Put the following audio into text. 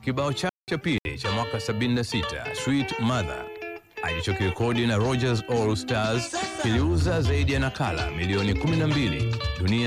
Kibao chake cha pili cha mwaka 76, Sweet Mother, alichokirekodi na Rogers All Stars, kiliuza zaidi ya nakala milioni 12 dunia